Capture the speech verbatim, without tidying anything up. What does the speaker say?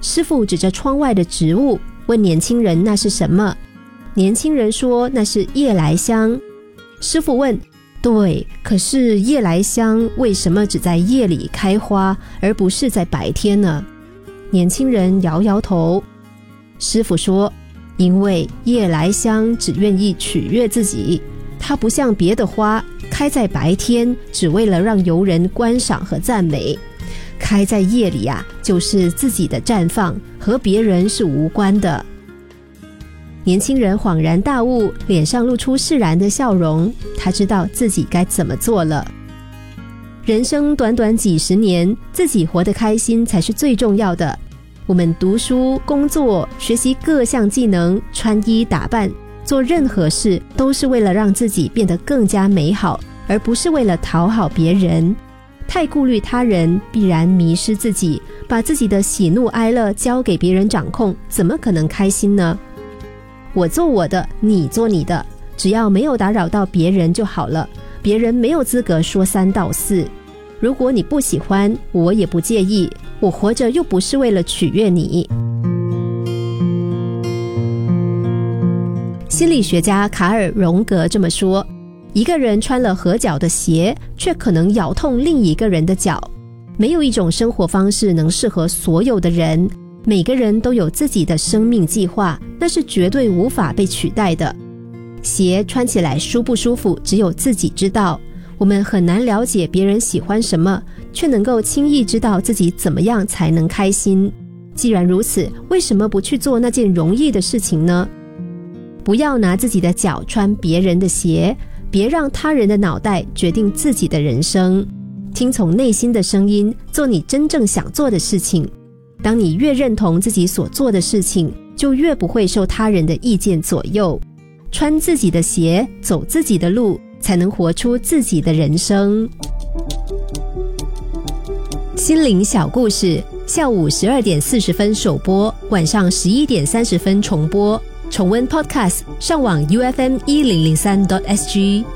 师父指着窗外的植物问年轻人那是什么。年轻人说那是夜来香。师父问，对，可是夜来香为什么只在夜里开花，而不是在白天呢？年轻人摇摇头。师父说，因为夜来香只愿意取悦自己，它不像别的花开在白天只为了让游人观赏和赞美，开在夜里啊，就是自己的绽放，和别人是无关的。年轻人恍然大悟，脸上露出释然的笑容，他知道自己该怎么做了。人生短短几十年，自己活得开心才是最重要的。我们读书、工作、学习各项技能，穿衣打扮，做任何事都是为了让自己变得更加美好，而不是为了讨好别人。太顾虑他人，必然迷失自己，把自己的喜怒哀乐交给别人掌控，怎么可能开心呢？我做我的，你做你的，只要没有打扰到别人就好了，别人没有资格说三道四。如果你不喜欢，我也不介意，我活着又不是为了取悦你。心理学家卡尔·荣格这么说，一个人穿了合脚的鞋，却可能咬痛另一个人的脚。没有一种生活方式能适合所有的人，每个人都有自己的生命计划，那是绝对无法被取代的。鞋穿起来舒不舒服，只有自己知道。我们很难了解别人喜欢什么，却能够轻易知道自己怎么样才能开心。既然如此，为什么不去做那件容易的事情呢？不要拿自己的脚穿别人的鞋，别让他人的脑袋决定自己的人生。听从内心的声音，做你真正想做的事情。当你越认同自己所做的事情，就越不会受他人的意见左右。穿自己的鞋，走自己的路，才能活出自己的人生。心灵小故事，下午十二点四十分首播，晚上十一点三十分重播。重温 Podcast， 上网 U F M 一零零三 点 S G。